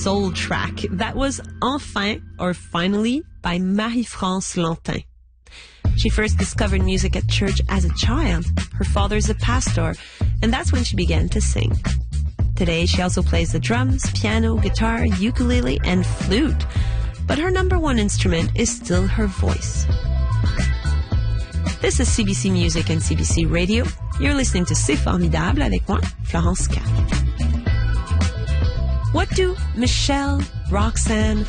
soul track. That was Enfin, or Finally, by Marie-France Lantin. She first discovered music at church as a child. Her father's a pastor, and that's when she began to sing. Today, she also plays the drums, piano, guitar, ukulele, and flute. But her number one instrument is still her voice. This is CBC Music and CBC Radio. You're listening to C'est Formidable avec moi, Florence Cap. What do Michelle, Roxanne,